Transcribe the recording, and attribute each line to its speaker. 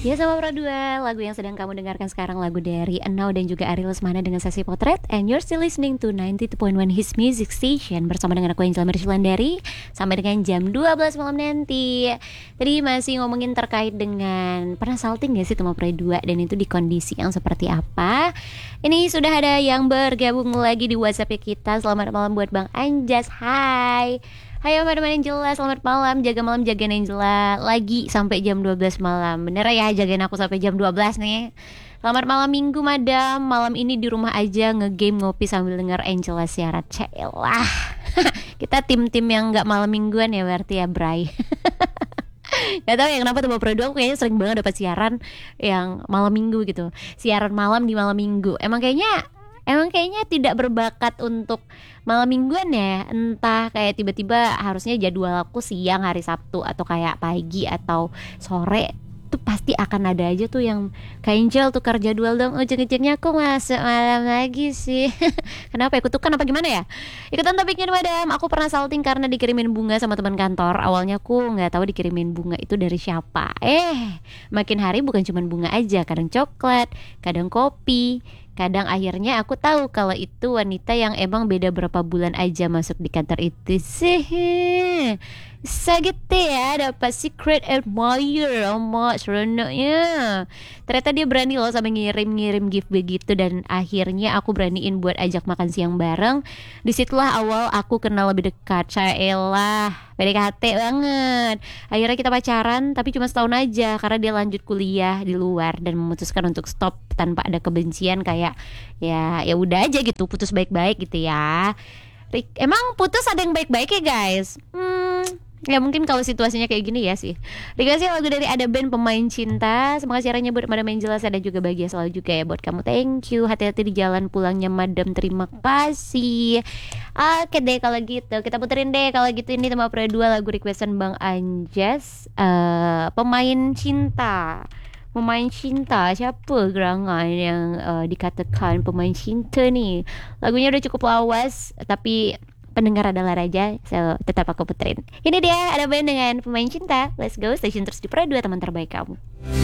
Speaker 1: Ya sama Pro 2, lagu yang sedang kamu dengarkan sekarang lagu dari Enau dan juga Ari Lesmana dengan sesi potret. And you're still listening to 92.1 His Music Station bersama dengan aku Angela Mercilandari sampai dengan jam 12 malam nanti. Tadi masih ngomongin terkait dengan pernah salting gak sih sama Pro 2 dan itu di kondisi yang seperti apa. Ini sudah ada yang bergabung lagi di WhatsApp kita. Selamat malam buat Bang Anjas. Hai. Hai teman-teman Angela, selamat malam. Jaga malam jagain Angela lagi sampai jam 12 malam. Bener ya jagain aku sampai jam 12 nih. Selamat malam minggu madam. Malam ini di rumah aja ngegame ngopi sambil denger Angela siaran. Celah. Kita tim-tim yang gak malam mingguan ya berarti ya Bray. Gak tau ya kenapa tuh Pro 2 aku kayaknya sering banget dapat siaran yang malam minggu gitu. Siaran malam di malam minggu. Emang kayaknya tidak berbakat untuk malam mingguan ya. Entah kayak tiba-tiba harusnya jadwal aku siang hari Sabtu atau kayak pagi atau sore. Tuh pasti akan ada aja tuh yang kayak Angel tukar jadwal dong. Ujung-ujungnya aku masuk malam lagi sih. Kenapa ya kutukan apa gimana ya? Ikutan topiknya madam. Aku pernah salting karena dikirimin bunga sama teman kantor. Awalnya aku gak tahu dikirimin bunga itu dari siapa. Makin hari bukan cuma bunga aja. Kadang coklat, kadang kopi. Kadang akhirnya aku tahu kalau itu wanita yang emang beda berapa bulan aja masuk di kantor itu sih. Sagete ya dapat secret admirer sama seronoknya. Ternyata dia berani loh sampai ngirim-ngirim gift begitu. Dan akhirnya aku beraniin buat ajak makan siang bareng. Disitulah awal aku kenal lebih dekat. Caelah PDKT banget. Akhirnya kita pacaran tapi cuma setahun aja karena dia lanjut kuliah di luar dan memutuskan untuk stop tanpa ada kebencian kayak ya udah aja gitu, putus baik-baik gitu ya. Emang putus ada yang baik-baik ya guys? Ya mungkin kalau situasinya kayak gini ya sih. Dikasih lagu dari Ada Band Pemain Cinta. Semoga siarannya buat Madam Angela dan juga bahagia selalu juga ya buat kamu. Thank you. Hati-hati di jalan pulangnya Madam. Terima kasih. Oke deh kalau gitu. Kita puterin deh kalau gitu ini tema Pro 2 lagu requestan Bang Anjas. Pemain Cinta. Pemain cinta, siapa gerangan yang dikatakan pemain cinta nih? Lagunya udah cukup lawas, tapi pendengar adalah raja, so tetap aku puterin. Ini dia Ada Band dengan Pemain Cinta. Let's go, station terus di Pro 2 teman terbaik kamu.